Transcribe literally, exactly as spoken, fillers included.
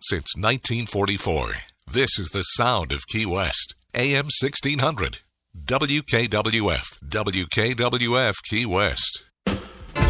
Since nineteen forty-four, this is the sound of Key West. A M sixteen hundred. W K W F. W K W F Key West.